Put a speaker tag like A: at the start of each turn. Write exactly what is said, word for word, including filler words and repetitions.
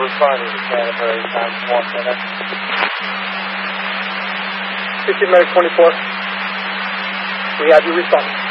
A: responding to Canterbury, time one minute.
B: fifteen minutes twenty-four. We have you responding.